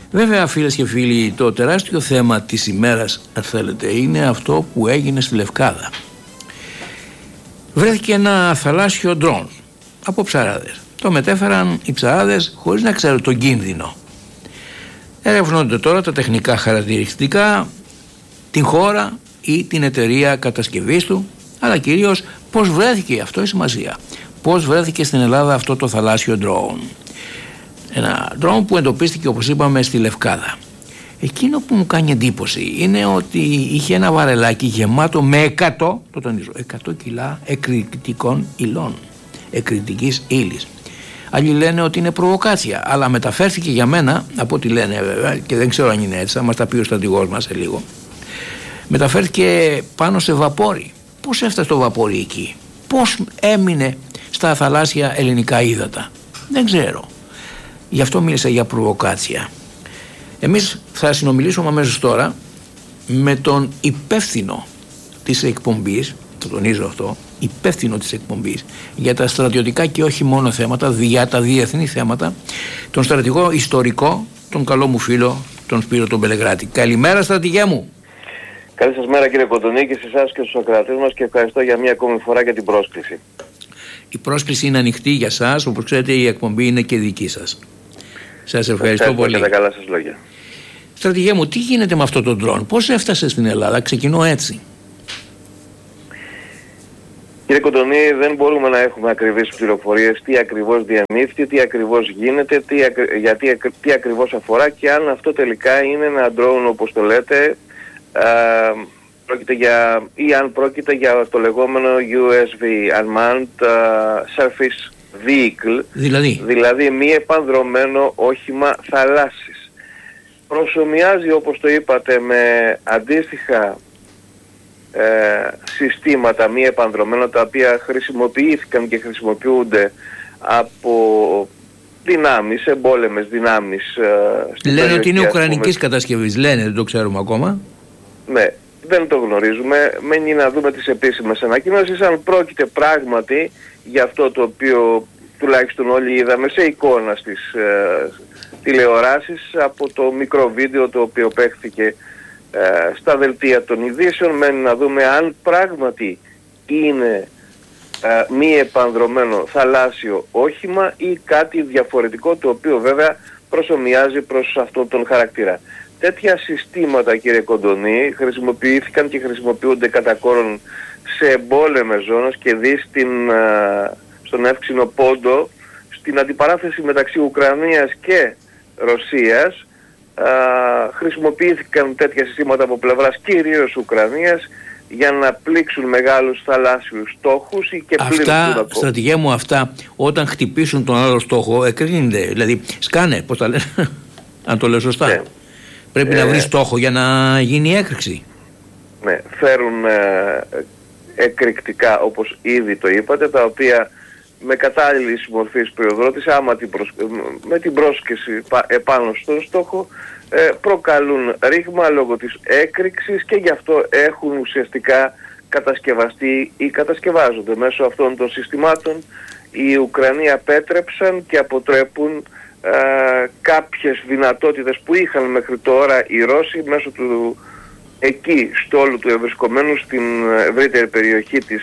Βέβαια, φίλες και φίλοι, το τεράστιο θέμα της ημέρας, αν θέλετε, είναι αυτό που έγινε στη Λευκάδα. Βρέθηκε ένα θαλάσσιο ντρόν από ψαράδες. Το μετέφεραν οι ψαράδες χωρίς να ξέρουν τον κίνδυνο. Ερευνώνται τώρα τα τεχνικά χαρακτηριστικά, την χώρα ή την εταιρεία κατασκευής του, αλλά κυρίως πώς βρέθηκε, αυτό η σημασία. Πώς βρέθηκε στην Ελλάδα αυτό το θαλάσσιο ντρόν. Ένα ντρόν που εντοπίστηκε, όπως είπαμε, στη Λευκάδα. Εκείνο που μου κάνει εντύπωση είναι ότι είχε ένα βαρελάκι γεμάτο με 100, το τονίζω, 100 κιλά εκρηκτικών υλών, εκρηκτικής ύλης. Άλλοι λένε ότι είναι προβοκάτσια, αλλά μεταφέρθηκε για μένα, από ό,τι λένε βέβαια, και δεν ξέρω αν είναι έτσι, θα μας τα πει ο στρατηγός μας σε λίγο, μεταφέρθηκε πάνω σε βαπόρι. Πώς έφτασε το βαπόρι εκεί, πώς έμεινε στα θαλάσσια ελληνικά ύδατα, δεν ξέρω. Γι' αυτό μίλησα για προβοκάτσια. Εμείς θα συνομιλήσουμε αμέσως τώρα με τον υπεύθυνο της εκπομπής, το τονίζω αυτό, υπεύθυνο της εκπομπής για τα στρατιωτικά και όχι μόνο θέματα, για τα διεθνή θέματα, τον στρατηγό ιστορικό, τον καλό μου φίλο, τον Σπύρο τον Πελεγράτη. Καλημέρα, στρατηγέ μου. Καλή σας μέρα, κύριε Κοντονή, και σε εσάς και στους ακροατές μας, και ευχαριστώ για μια ακόμη φορά για την πρόσκληση. Η πρόσκληση είναι ανοιχτή για σας, όπως ξέρετε η εκπομπή είναι και δική σας. Σας ευχαριστώ πολύ. Για τα καλά σας λόγια. Στρατηγέ μου, τι γίνεται με αυτό το ντρόν, πώς έφτασε στην Ελλάδα, ξεκινώ έτσι. Κύριε Κοντονή, δεν μπορούμε να έχουμε ακριβείς πληροφορίες τι ακριβώς διαμήφθη, τι ακριβώς γίνεται, τι ακριβώς αφορά και αν αυτό τελικά είναι ένα ντρόν, όπως το λέτε, πρόκειται για, ή αν πρόκειται για το λεγόμενο USV, Unmanned Surface Vehicle, δηλαδή μη επανδρωμένο όχημα θαλάσσης. Προσομοιάζει, όπως το είπατε, με αντίστοιχα συστήματα μη επανδρομένα, τα οποία χρησιμοποιήθηκαν και χρησιμοποιούνται από δυνάμεις, εμπόλεμες δυνάμεις. Λένε ότι είναι ουκρανικής κατασκευής, λένε, δεν το ξέρουμε ακόμα. Ναι, δεν το γνωρίζουμε, μένει να δούμε τις επίσημες ανακοινώσεις αν πρόκειται πράγματι για αυτό το οποίο τουλάχιστον όλοι είδαμε σε εικόνα στις τηλεοράσεις από το μικρό βίντεο το οποίο παίχθηκε στα δελτία των ειδήσεων. Μένει να δούμε αν πράγματι είναι μη επανδρωμένο θαλάσσιο όχημα ή κάτι διαφορετικό, το οποίο βέβαια προσομοιάζει προς αυτόν τον χαρακτήρα. Τέτοια συστήματα, κύριε Κοντονή, χρησιμοποιήθηκαν και χρησιμοποιούνται κατά κόρον σε εμπόλεμες ζώνες και δει στον εύξηνο πόντο, στην αντιπαράθεση μεταξύ Ουκρανίας και Ρωσίας. Χρησιμοποιήθηκαν τέτοια συστήματα από πλευράς κυρίως Ουκρανίας για να πλήξουν μεγάλους θαλάσσιους στόχους ή και πλήρους. Αυτά, στρατηγέ μου, αυτά όταν χτυπήσουν τον άλλο στόχο εκρίνονται, δηλαδή σκάνε, πώς τα λένε, αν το λέω σωστά. Ναι. Πρέπει να βρει στόχο για να γίνει η έκρηξη. Ναι, φέρουν εκρηκτικά, όπως ήδη το είπατε, τα οποία με κατάλληλη μορφής πυροδότηση, με την πρόσκεση επάνω στον στόχο, προκαλούν ρήγμα λόγω της έκρηξης και γι' αυτό έχουν ουσιαστικά κατασκευαστεί ή κατασκευάζονται. Μέσω αυτών των συστημάτων οι Ουκρανοί απέτρεψαν και αποτρέπουν κάποιες δυνατότητες που είχαν μέχρι τώρα οι Ρώσοι μέσω του εκεί στόλου του ευρισκομένου στην ευρύτερη περιοχή της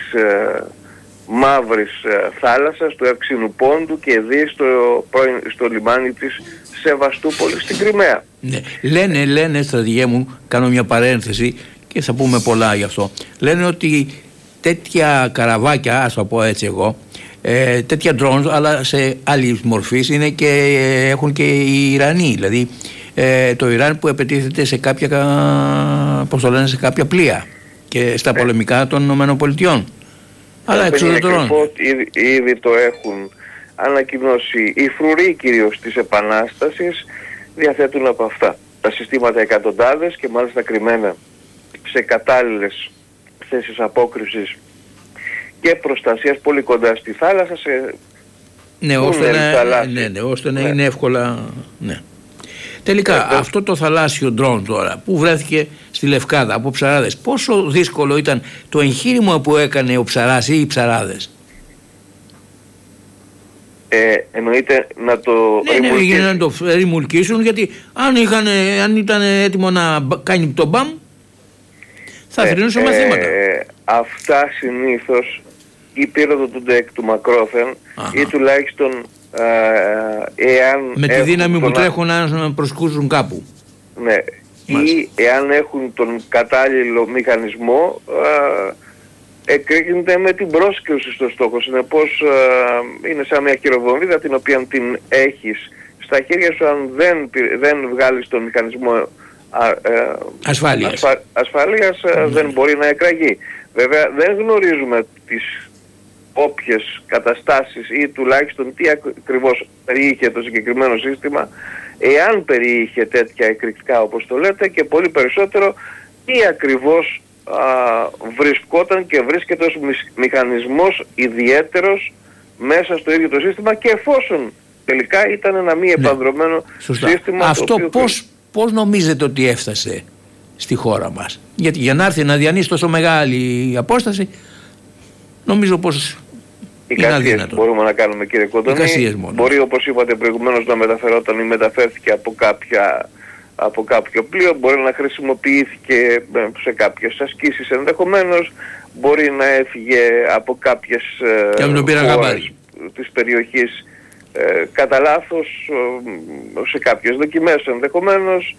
Μαύρης Θάλασσας, του Ευξήνου Πόντου και δει στο λιμάνι της Σεβαστούπολης στην Κριμαία. Ναι. Λένε, στρατηγέ μου, κάνω μια παρένθεση και θα πούμε πολλά γι' αυτό. Λένε ότι τέτοια καραβάκια, ας το πω έτσι εγώ, τέτοια drones, αλλά σε άλλη μορφή είναι και έχουν και οι Ιρανοί. Δηλαδή το Ιράν που επετίθεται σε κάποια, πώς το λένε, σε κάποια πλοία και στα πολεμικά των ΗΠΑ. Αλλά εξωτερών. Ήδη το έχουν ανακοινώσει οι φρουροί κυρίως της Επανάστασης, διαθέτουν από αυτά τα συστήματα εκατοντάδες και μάλιστα κρυμμένα σε κατάλληλες θέσεις απόκρουσης και προστασίας πολύ κοντά στη θάλασσα, ναι, ώστε να είναι εύκολα. Ναι. Τελικά αυτό το θαλάσσιο ντρόν τώρα που βρέθηκε στη Λευκάδα από ψαράδες, πόσο δύσκολο ήταν το εγχείρημα που έκανε ο ψαράς ή οι ψαράδες? Εννοείται να το ρημουλκίσουν. Ναι, να το ρημουλκίσουν, γιατί αν ήταν έτοιμο να κάνει το μπαμ, θα θρηνούσε μαθήματα. Αυτά συνήθως η πύρωδο του ντεκ του μακρόθεν ή τουλάχιστον εάν με τη δύναμη που τρέχουν να προσκούσουν κάπου. Ναι. Ή εάν έχουν τον κατάλληλο μηχανισμό, εκρήγνεται με την πρόσκρουση στο στόχο. Συνεπώς είναι σαν μια χειροβομβίδα την οποία την έχεις στα χέρια σου. Αν δεν βγάλεις τον μηχανισμό ασφαλείας δεν μπορεί να εκραγεί. Βέβαια δεν γνωρίζουμε τις όποιες καταστάσεις ή τουλάχιστον τι ακριβώς περιείχε το συγκεκριμένο σύστημα, εάν περιείχε τέτοια εκρηκτικά όπως το λέτε, και πολύ περισσότερο τι ακριβώς βρισκόταν και βρίσκεται ως μηχανισμός ιδιαίτερος μέσα στο ίδιο το σύστημα, και εφόσον τελικά ήταν ένα μη επανδρωμένο σύστημα. Αυτό πώς νομίζετε ότι έφτασε στη χώρα μας? Γιατί για να έρθει να διανύσει τόσο μεγάλη απόσταση, νομίζω πως εικασίες μπορούμε να κάνουμε, κύριε Κοντονή. Μπορεί, όπως είπατε προηγουμένως, να μεταφερόταν ή μεταφέρθηκε από κάποιο πλοίο, μπορεί να χρησιμοποιήθηκε σε κάποιες ασκήσεις ενδεχομένως, μπορεί να έφυγε από κάποιες χώρες της περιοχής κατά λάθος, σε κάποιες δοκιμές ενδεχομένως,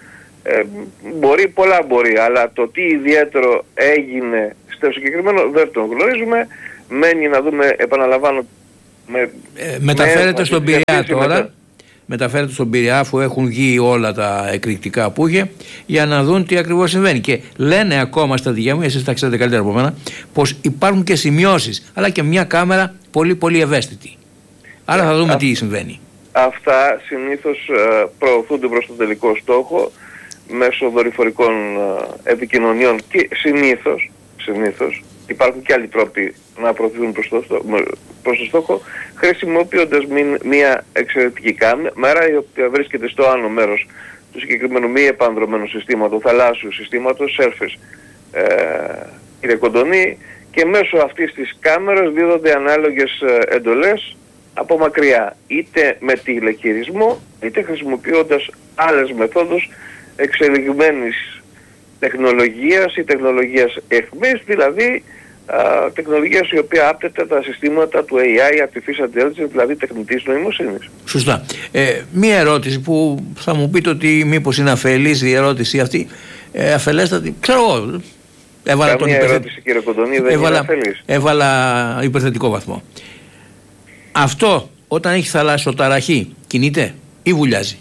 πολλά μπορεί, αλλά το τι ιδιαίτερο έγινε στο συγκεκριμένο δεν το γνωρίζουμε. Μένει να δούμε, επαναλαμβάνω, μεταφέρεται στον Πειραιά τώρα. Μεταφέρεται στον Πειραιά, αφού έχουν βγει όλα τα εκρηκτικά που είχε, για να δουν τι ακριβώς συμβαίνει. Και λένε ακόμα στα δικά μου, εσείς τα ξέρετε καλύτερα από μένα, πως υπάρχουν και σημειώσεις, αλλά και μια κάμερα πολύ πολύ ευαίσθητη. Άρα θα δούμε τι συμβαίνει. Αυτά συνήθως προωθούνται προς τον τελικό στόχο μέσω δορυφορικών επικοινωνιών, και συνήθως υπάρχουν και άλλοι τρόποι να προωθούν προς το στόχο, χρησιμοποιώντας μια εξαιρετική κάμερα η οποία βρίσκεται στο άνω μέρος του συγκεκριμένου μη επανδρωμένου συστήματος, θαλάσσιου συστήματος, surface, κύριε Κοντονή, και μέσω αυτής της κάμερας δίδονται ανάλογες εντολές από μακριά, είτε με τηλεχειρισμό, είτε χρησιμοποιώντας άλλες μεθόδους εξελιγμένης τεχνολογίας ή τεχνολογίας εχμής, δηλαδή τεχνολογίας η οποία άπτεται τα συστήματα του AI, Artificial Intelligence, δηλαδή τεχνητής νοημοσύνης. Σωστά. Μία ερώτηση που θα μου πείτε ότι μήπως είναι αφελής η ερώτηση αυτή, αφελέστατη, ξέρω εγώ. Καμία ερώτηση, κύριε Κοντονή, δεν είναι αφελής. Έβαλα υπερθετικό βαθμό. Αυτό όταν έχει θαλασσοταραχή κινείται ή βουλιάζει?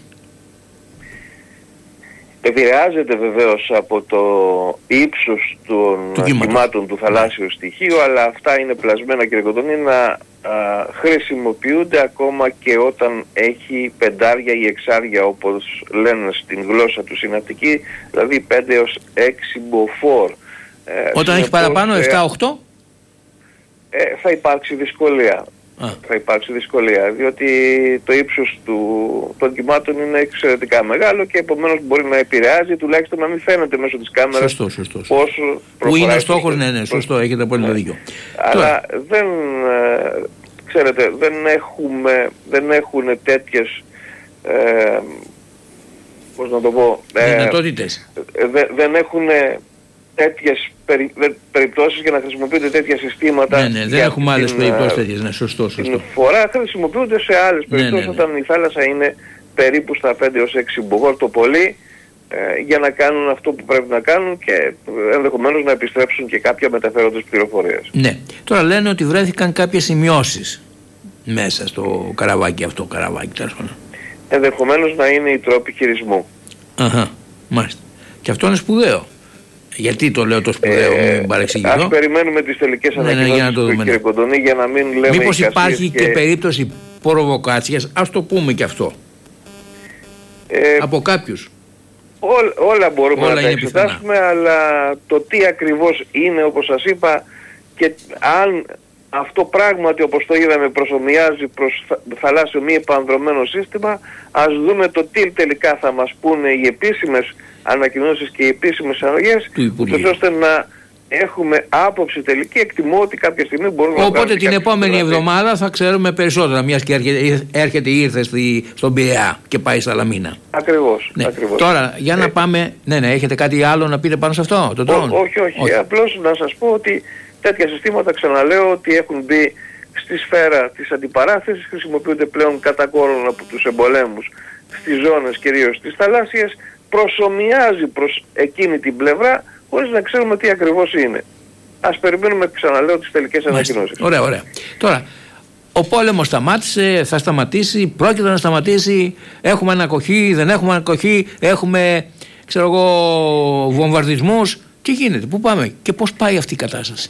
Επηρεάζεται βεβαίως από το ύψος των κυμάτων του θαλάσσιου στοιχείου, αλλά αυτά είναι πλασμένα, κύριε Κοντονή, να χρησιμοποιούνται ακόμα και όταν έχει πεντάρια ή εξάρια, όπως λένε στην γλώσσα του συναυτική, δηλαδή 5 έως 6 μποφόρ. Όταν έχει παραπάνω, 7-8? Θα υπάρξει δυσκολία. Θα υπάρξει δυσκολία, διότι το ύψος των κυμάτων είναι εξαιρετικά μεγάλο και επομένως μπορεί να επηρεάζει, τουλάχιστον να μην φαίνεται μέσω της κάμερας. Σωστό. Πόσο που είναι ο στόχος, ναι, σωστό, έχετε απόλυτα δίκιο. Αλλά ξέρετε, δεν έχουν τέτοιες, πώς να το πω, δυνατότητες. Δεν έχουν τέτοιες περιπτώσεις για να χρησιμοποιούνται τέτοια συστήματα. Ναι, δεν έχουμε άλλες περιπτώσεις τέτοιες, ναι, σωστό. Την φορά χρησιμοποιούνται σε άλλες περιπτώσεις, όταν η θάλασσα είναι περίπου στα 5 έως 6 μποφόρ το πολύ, για να κάνουν αυτό που πρέπει να κάνουν και ενδεχομένως να επιστρέψουν και κάποια μεταφέροντες πληροφορίες. Ναι. Τώρα λένε ότι βρέθηκαν κάποιες σημειώσεις μέσα στο καραβάκι τέλος πάντων. Ενδεχομένως να είναι οι τρόποι χειρισμού. Μάλιστα. Και αυτό είναι σπουδαίο. Γιατί το λέω το σπουδαίο, μην παρεξηγηθώ. Ας περιμένουμε τις τελικές ανακοινώσεις του κ. Κοντονή για να μην λέμε. Μήπως υπάρχει και περίπτωση προβοκάτσιας, ας το πούμε και αυτό, από κάποιους. Όλα μπορούμε να τα εξετάσουμε, αλλά το τι ακριβώς είναι, όπως σας είπα, και αν αυτό πράγματι, όπως το είδαμε, προσομοιάζει προς θαλάσσιο μη επανδρωμένο σύστημα, ας δούμε το τι τελικά θα μας πούνε οι επίσημες ανακοινώσεις και οι επίσημες αναλογές, ώστε να έχουμε άποψη τελική, εκτιμώ ότι κάποια στιγμή μπορούμε να... Οπότε την επόμενη εβδομάδα θα ξέρουμε περισσότερα, μιας και ήρθε στον ΠειΕΑ και πάει στα Λαμίνα. Ακριβώς. Τώρα για να πάμε, έχετε κάτι άλλο να πείτε πάνω σε αυτό, το drone? Όχι. Απλώς να σας πω ότι τέτοια συστήματα, ξαναλέω, ότι έχουν μπει στη σφαίρα της αντιπαράθεσης, χρησιμοποιούνται πλέον κατά κόρον από τους εμπολέμους στις ζώνες κυρίως τις θαλάσσιες, προσομοιάζει προς εκείνη την πλευρά χωρίς να ξέρουμε τι ακριβώς είναι. Ας περιμένουμε, ξαναλέω, τις τελικές ανακοινώσεις. Ωραία. Τώρα, ο πόλεμος σταμάτησε, θα σταματήσει, πρόκειται να σταματήσει, έχουμε ανακοχή, δεν έχουμε ανακοχή, έχουμε, βομβαρδισμούς. Τι γίνεται, πού πάμε και πώς πάει αυτή η κατάσταση?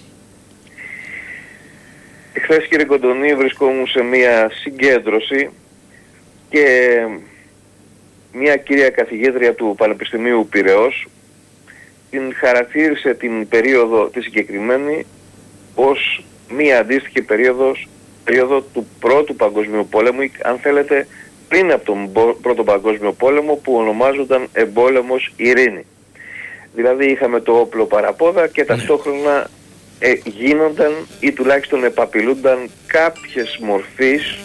Χθες, κύριε Κοντονή, βρισκόμουν σε μια συγκέντρωση και μια κυρία καθηγήτρια του Πανεπιστημίου Πειραιώς την χαρακτήρισε την περίοδο τη συγκεκριμένη ως μια αντίστοιχη περίοδο του Πρώτου Παγκοσμίου Πολέμου, ή αν θέλετε πριν από τον Πρώτο Παγκόσμιο Πόλεμο, που ονομάζονταν εμπόλεμος ειρήνη. Δηλαδή είχαμε το όπλο παραπόδα και ταυτόχρονα γίνονταν ή τουλάχιστον επαπειλούνταν κάποιες μορφής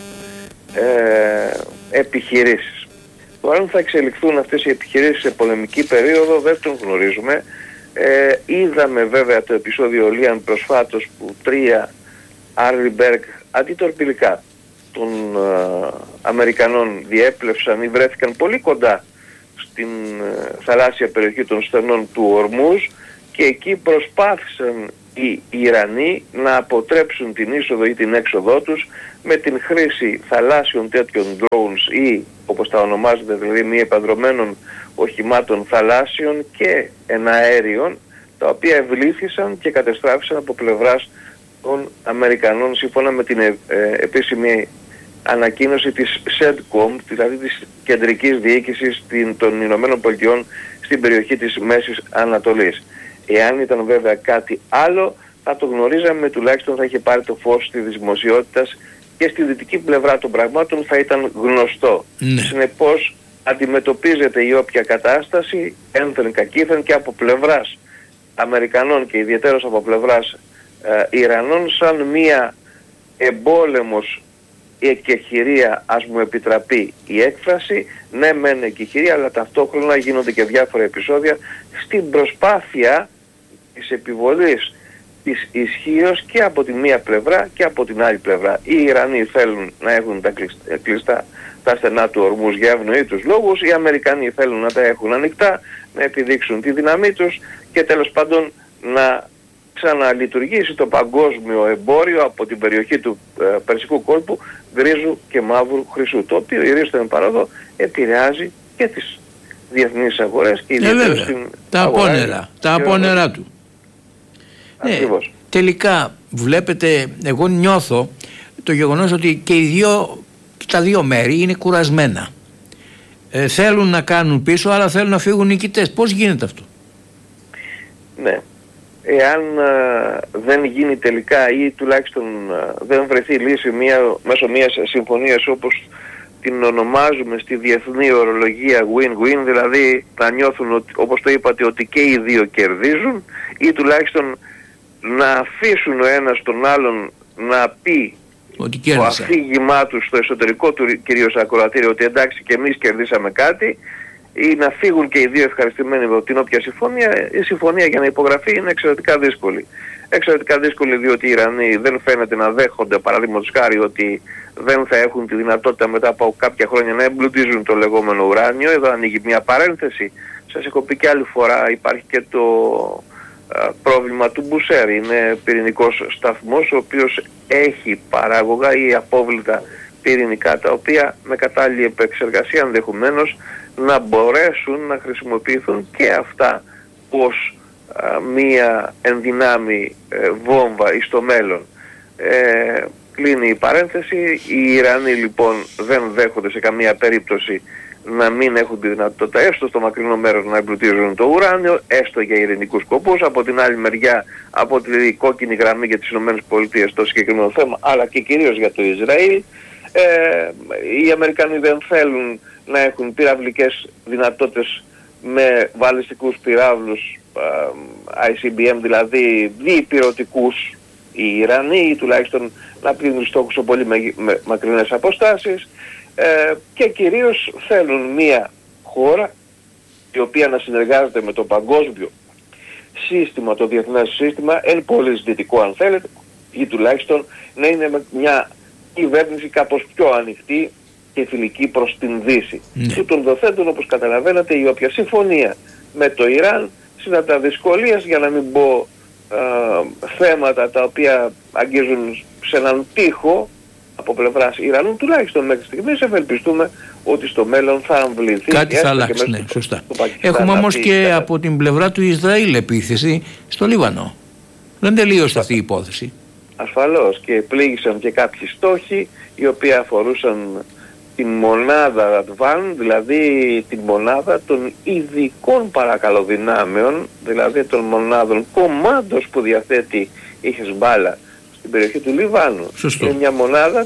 επιχειρήσεις. Τώρα αν θα εξελιχθούν αυτές οι επιχειρήσεις σε πολεμική περίοδο δεν τον γνωρίζουμε. Είδαμε βέβαια το επεισόδιο Λίαν προσφάτως που 3 Άρλιμπεργκ αντιτορπιλικά των Αμερικανών διέπλευσαν ή βρέθηκαν πολύ κοντά στην θαλάσσια περιοχή των στενών του Ορμούζ και εκεί προσπάθησαν οι Ιρανοί να αποτρέψουν την είσοδο ή την έξοδό τους με την χρήση θαλάσσιων τέτοιων drones ή, όπως τα ονομάζονται, δηλαδή μη επανδρωμένων οχημάτων θαλάσσιων και εναέριων, τα οποία ευλήθησαν και κατεστράφησαν από πλευράς των Αμερικανών, σύμφωνα με την επίσημη ανακοίνωση της SEDCOM, δηλαδή της Κεντρικής Διοίκησης των Ηνωμένων Πολιτειών στην περιοχή της Μέσης Ανατολής. Εάν ήταν βέβαια κάτι άλλο, θα το γνωρίζαμε, τουλάχιστον θα είχε πάρει το φως της δημοσιότητας και στη δυτική πλευρά των πραγμάτων θα ήταν γνωστό. Συνεπώς αντιμετωπίζεται η όποια κατάσταση, ένθεν κακήθεν, και από πλευράς Αμερικανών και ιδιαίτερως από πλευράς Ιρανών, σαν μία εμπόλεμος εκεχηρία, ας μου επιτραπεί η έκφραση, ναι μεν εκεχηρία, αλλά ταυτόχρονα γίνονται και διάφορα επεισόδια στην προσπάθεια της επιβολής της ισχύως και από τη μία πλευρά και από την άλλη πλευρά. Οι Ιρανοί θέλουν να έχουν τα κλειστά τα στενά του Ορμούζ για ευνοήτους λόγους, οι Αμερικανοί θέλουν να τα έχουν ανοιχτά, να επιδείξουν τη δύναμή τους και τέλος πάντων να ξαναλειτουργήσει το παγκόσμιο εμπόριο από την περιοχή του Περσικού κόλπου γκρίζου και μαύρου χρυσού, το οποίο ηρίστον παρόδο επηρεάζει και τις διεθνείς αγορές και ιδιαίτερα τα απόνερα του. Ακριβώς. Τελικά βλέπετε, εγώ νιώθω το γεγονός ότι και τα δύο μέρη είναι κουρασμένα. Θέλουν να κάνουν πίσω, αλλά θέλουν να φύγουν νικητές. Πώς γίνεται αυτό? Ναι. Εάν δεν γίνει τελικά ή τουλάχιστον δεν βρεθεί λύση μέσω μιας συμφωνίας, όπως την ονομάζουμε στη διεθνή ορολογία win-win, δηλαδή να νιώθουν ότι, όπως το είπατε, ότι και οι δύο κερδίζουν, ή τουλάχιστον να αφήσουν ο ένας τον άλλον να πει το αφήγημά του στο εσωτερικό του κυρίως ακροατήριο ότι εντάξει και εμείς κερδίσαμε κάτι, ή να φύγουν και οι δύο ευχαριστημένοι από την όποια συμφωνία. Η συμφωνία για να υπογραφεί είναι εξαιρετικά δύσκολη. Εξαιρετικά δύσκολη διότι οι Ιρανοί δεν φαίνεται να δέχονται, παραδείγματος χάρη, ότι δεν θα έχουν τη δυνατότητα μετά από κάποια χρόνια να εμπλουτίζουν το λεγόμενο ουράνιο. Εδώ ανοίγει μια παρένθεση. Σας έχω πει και άλλη φορά, υπάρχει και το πρόβλημα του Μπουσέρ. Είναι πυρηνικός σταθμός ο οποίος έχει παράγωγα ή απόβλητα πυρηνικά, τα οποία με κατάλληλη επεξεργασία ενδεχομένως να μπορέσουν να χρησιμοποιηθούν και αυτά ως μία ενδυνάμει βόμβα εις το μέλλον. Κλείνει η παρένθεση. Οι Ιρανοί λοιπόν δεν δέχονται σε καμία περίπτωση να μην έχουν τη δυνατότητα έστω στο μακρινό μέρος να εμπλουτίζουν το ουράνιο, έστω για ειρηνικούς σκοπούς. Από την άλλη μεριά, από τη κόκκινη γραμμή για τις ΗΠΑ στο συγκεκριμένο θέμα, αλλά και κυρίως για το Ισραήλ, οι Αμερικανοί δεν θέλουν να έχουν πυραυλικές δυνατότητες με βαλιστικούς πυράβλους ICBM, δηλαδή διπυρωτικούς οι Ιρανοί, ή τουλάχιστον να πλύνουν στόχους σε πολύ μακρινές αποστάσεις, και κυρίως θέλουν μια χώρα η οποία να συνεργάζεται με το παγκόσμιο σύστημα, το διεθνές σύστημα, εν πόλης δυτικό αν θέλετε, ή τουλάχιστον να είναι μια κυβέρνηση κάπως πιο ανοιχτή και φιλική προς την Δύση. Τούτων δοθέντων, όπως καταλαβαίνετε, η όποια συμφωνία με το Ιράν συναντά δυσκολίες, για να μην πω θέματα τα οποία αγγίζουν σε έναν τοίχο από πλευράς Ιρανού, τουλάχιστον μέχρι στιγμής. Ευελπιστούμε ότι στο μέλλον θα αμβληθεί. Κάτι θα αλλάξει, ναι, σωστά. Έχουμε όμως και από την πλευρά του Ισραήλ επίθεση στο Λίβανο. Δεν τελείωσε αυτή η υπόθεση. Ασφαλώς, και πλήγησαν και κάποιοι στόχοι οι οποίοι αφορούσαν την μονάδα Advan, δηλαδή την μονάδα των ειδικών παρακαλώ δυνάμεων, δηλαδή των μονάδων κομμάντος που διαθέτει η Χεσμπάλα στην περιοχή του Λιβάνου. Σωστό. Είναι μια μονάδα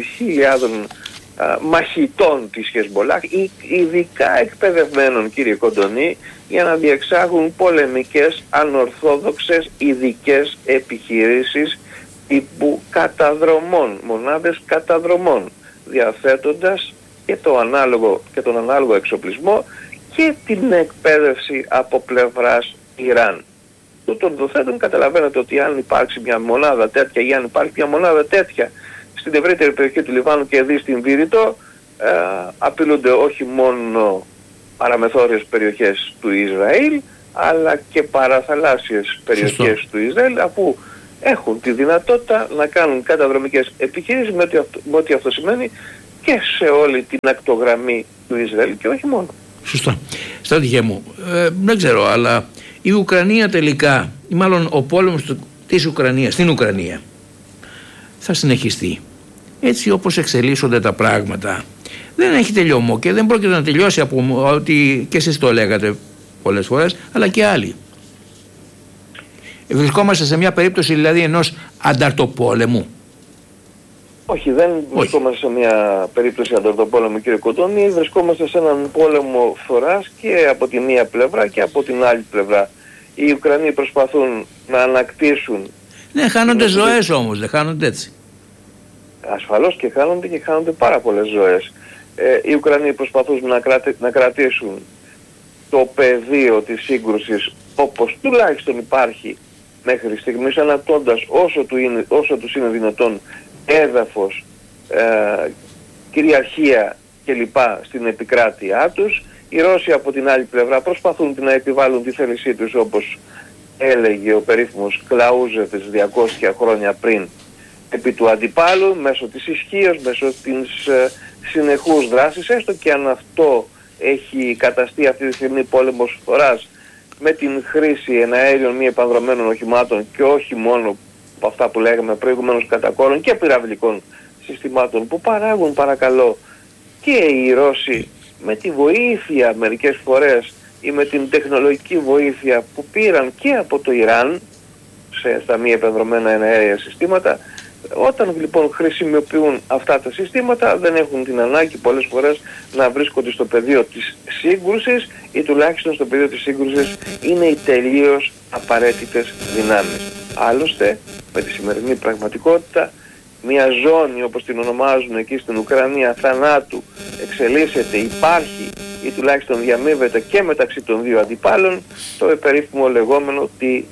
3.500 μαχητών της Χεσμπολάχ, ειδικά εκπαιδευμένων, κύριε Κοντονή, για να διεξάγουν πολεμικές, ανορθόδοξες, ειδικές επιχειρήσεις τύπου καταδρομών, μονάδες καταδρομών, διαθέτοντας και τον ανάλογο εξοπλισμό και την εκπαίδευση από πλευράς Ιράν. Τούτων δοθέντων καταλαβαίνετε ότι αν υπάρξει μια μονάδα τέτοια, ή αν υπάρχει μια μονάδα τέτοια στην ευρύτερη περιοχή του Λιβάνου και δει στην Βηρητό, απειλούνται όχι μόνο παραμεθόριες περιοχές του Ισραήλ, αλλά και παραθαλάσσιες περιοχές του Ισραήλ, αφού έχουν τη δυνατότητα να κάνουν καταδρομικές επιχειρήσεις, με ό,τι αυτό σημαίνει και σε όλη την ακτογραμμή του Ισραήλ και όχι μόνο. Σωστά. Στρατηγέ μου, δεν ξέρω, αλλά η Ουκρανία τελικά, ή μάλλον ο πόλεμος της Ουκρανίας στην Ουκρανία, θα συνεχιστεί. Έτσι όπως εξελίσσονται τα πράγματα, δεν έχει τελειώμο και δεν πρόκειται να τελειώσει, από ότι και εσείς το λέγατε πολλές φορές, αλλά και άλλοι. Βρισκόμαστε σε μια περίπτωση δηλαδή ενός ανταρτοπόλεμου. Όχι, δεν βρισκόμαστε σε μια περίπτωση ανταρτοπόλεμου, κύριε Κοντώνη. Βρισκόμαστε σε έναν πόλεμο φθοράς και από τη μία πλευρά και από την άλλη πλευρά. Οι Ουκρανοί προσπαθούν να ανακτήσουν. Ναι, χάνονται ζωές όμως, δεν χάνονται έτσι. Ασφαλώς και χάνονται πάρα πολλές ζωές. Οι Ουκρανοί προσπαθούν να κρατήσουν το πεδίο της σύγκρουσης όπως τουλάχιστον υπάρχει μέχρι στιγμής, ανακτώντας όσο τους είναι δυνατόν έδαφος, κυριαρχία κλπ. Στην επικράτειά τους. Οι Ρώσοι από την άλλη πλευρά προσπαθούν να επιβάλλουν τη θέλησή τους, όπως έλεγε ο περίφημος Κλαούζεφης 200 χρόνια πριν, επί του αντιπάλου, μέσω της ισχύως, μέσω της συνεχούς δράσης, έστω και αν αυτό έχει καταστεί αυτή τη στιγμή πόλεμος φθοράς, με την χρήση εναέριων μη επανδρομένων οχημάτων και όχι μόνο από αυτά που λέγαμε προηγουμένως κατακόρων και πυραυλικών συστημάτων που παράγουν παρακαλώ και οι Ρώσοι με τη βοήθεια μερικές φορές ή με την τεχνολογική βοήθεια που πήραν και από το Ιράν στα μη επανδρομένα εναέρια συστήματα. Όταν λοιπόν χρησιμοποιούν αυτά τα συστήματα δεν έχουν την ανάγκη πολλές φορές να βρίσκονται στο πεδίο της σύγκρουσης ή τουλάχιστον στο πεδίο της σύγκρουσης είναι οι τελείως απαραίτητες δυνάμεις. Άλλωστε με τη σημερινή πραγματικότητα μια ζώνη όπως την ονομάζουν εκεί στην Ουκρανία θανάτου εξελίσσεται, υπάρχει ή τουλάχιστον διαμείβεται και μεταξύ των δύο αντιπάλων το περίφημο λεγόμενο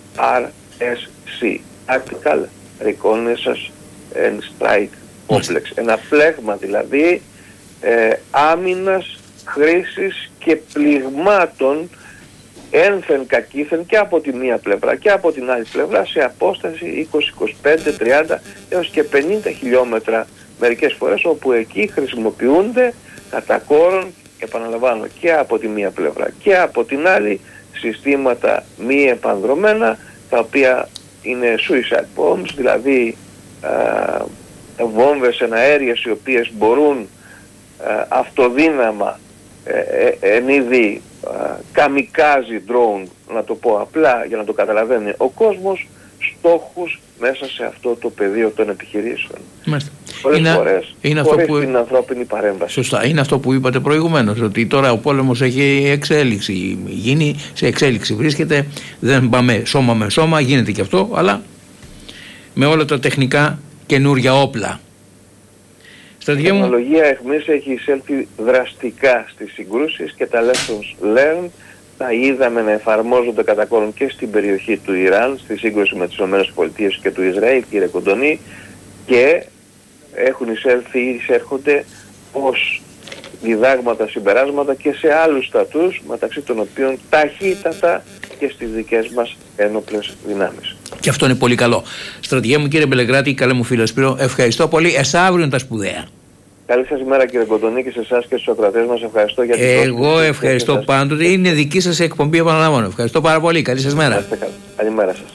TRSC, Tactical Reconnaissance and Strike Complex. Ένα πλέγμα δηλαδή άμυνας, χρήσης και πληγμάτων ένθεν κακήθεν και από τη μία πλευρά και από την άλλη πλευρά σε απόσταση 20, 25, 30 έως και 50 χιλιόμετρα μερικές φορές, όπου εκεί χρησιμοποιούνται κατά κόρον, επαναλαμβάνω, και από τη μία πλευρά και από την άλλη συστήματα μη επανδρομένα, τα οποία είναι suicide bombs, δηλαδή βόμβες εναέριες οι οποίες μπορούν αυτοδύναμα εν είδη καμικάζι drone, να το πω απλά για να το καταλαβαίνει ο κόσμος, στόχους μέσα σε αυτό το πεδίο των επιχειρήσεων. Μάλιστα. Πολλές φορές, χωρίς την ανθρώπινη παρέμβαση. Σωστά. Είναι αυτό που είπατε προηγουμένως, ότι τώρα ο πόλεμος έχει εξέλιξη, γίνει σε εξέλιξη, βρίσκεται, δεν πάμε σώμα με σώμα, γίνεται και αυτό, αλλά με όλα τα τεχνικά καινούρια όπλα. Η τεχνολογία εχμής έχει εισέλθει δραστικά στις συγκρούσεις και τα lessons learned τα είδαμε να εφαρμόζονται κατά κόρον και στην περιοχή του Ιράν, στη σύγκρουση με τις ΗΠΑ και του Ισραήλ, κύριε Κοντονή, και έχουν εισέλθει ή εισέρχονται ως διδάγματα, συμπεράσματα και σε άλλους στρατούς, μεταξύ των οποίων ταχύτατα και στις δικές μας ένοπλες δυνάμεις. Και αυτό είναι πολύ καλό. Στρατηγέ μου, κύριε Μπελεγκράτη, καλέ μου φίλε Σπύρο, ευχαριστώ πολύ. Αύριο είναι τα σπουδαία. Εγώ ευχαριστώ πάντοτε. Είναι δική σας εκπομπή, επαναλαμβάνω. Ευχαριστώ πάρα πολύ. Καλή σας μέρα. Καλημέρα σας.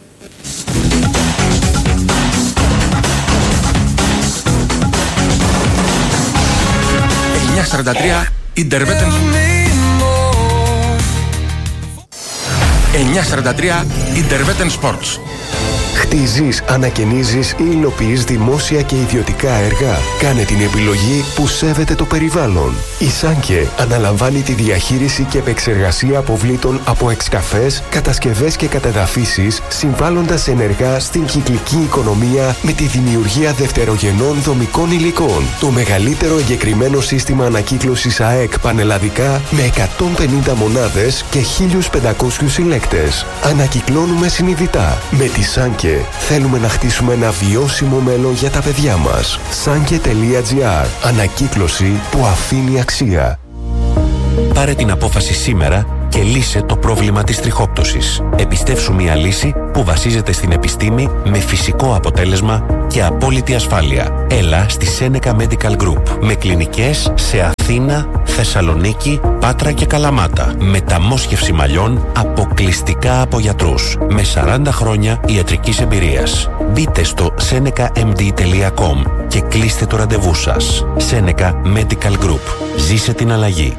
Intervetten Sports. Χτίζεις, ανακαινίζεις ή υλοποιείς δημόσια και ιδιωτικά έργα. Κάνε την επιλογή που σέβεται το περιβάλλον. Η Σάνκε αναλαμβάνει τη διαχείριση και επεξεργασία αποβλήτων από εξκαφές, κατασκευές και κατεδαφίσεις, συμβάλλοντας ενεργά στην κυκλική οικονομία με τη δημιουργία δευτερογενών δομικών υλικών. Το μεγαλύτερο εγκεκριμένο σύστημα ανακύκλωσης ΑΕΚ πανελλαδικά με 150 μονάδες και 1.500 συλλέκτες. Ανακυκλώνουμε συνειδητά. Με τη Σάνκε θέλουμε να χτίσουμε ένα βιώσιμο μέλλον για τα παιδιά μας. Sanke.gr. Ανακύκλωση που αφήνει αξία. Πάρε την απόφαση σήμερα και λύσε το πρόβλημα της τριχόπτωσης. Επιστεύσου μια λύση που βασίζεται στην επιστήμη με φυσικό αποτέλεσμα και απόλυτη ασφάλεια. Έλα στη Seneca Medical Group με κλινικές σε Αθήνα, Θεσσαλονίκη, Πάτρα και Καλαμάτα. Μεταμόσχευση μαλλιών αποκλειστικά από γιατρούς με 40 χρόνια ιατρικής εμπειρίας. Μπείτε στο senecamd.com και κλείστε το ραντεβού σας. Seneca Medical Group. Ζήσε την αλλαγή.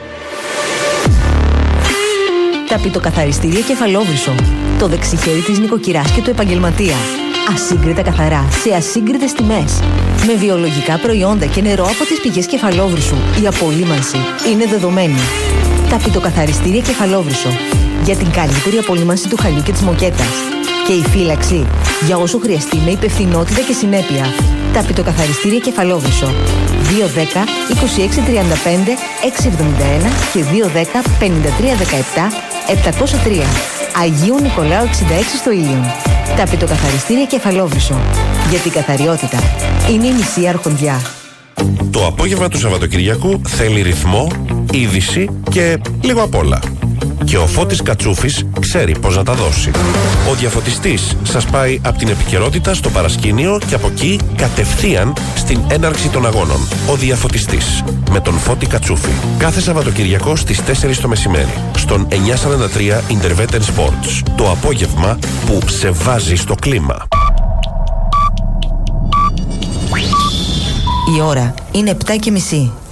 Ταπητοκαθαριστήρια Κεφαλόβρυσο. Το δεξιχέρι της νοικοκυράς και του επαγγελματία. Ασύγκριτα καθαρά, σε ασύγκριτες τιμές. Με βιολογικά προϊόντα και νερό από τις πηγές Κεφαλόβρυσου. Η απολύμανση είναι δεδομένη. Ταπητοκαθαριστήρια Κεφαλόβρυσο. Για την καλύτερη απολύμανση του χαλιού και της μοκέτας. Και η φύλαξη για όσο χρειαστεί με υπευθυνότητα και συνέπεια. Ταπητοκαθαριστήρια Κεφαλόβρυσο. 210 2635 671 και 210 5317 703. Αγίου Νικολάου 66 στο Ήλιον. Ταπητοκαθαριστήρια Κεφαλόβρυσο. Γιατί η καθαριότητα είναι η μισή αρχοντιά. Το απόγευμα του Σαββατοκυριακού θέλει ρυθμό, είδηση και λίγο απ' όλα. Και ο Φώτης Κατσούφης ξέρει πώς να τα δώσει. Ο διαφωτιστής σας πάει από την επικαιρότητα στο παρασκήνιο και από εκεί κατευθείαν στην έναρξη των αγώνων. Ο διαφωτιστής με τον Φώτη Κατσούφη. Κάθε Σαββατοκυριακό στις 4 το μεσημέρι. Στον 943 Intervetten Sports. Το απόγευμα που σε βάζει στο κλίμα. Η ώρα είναι 7:30.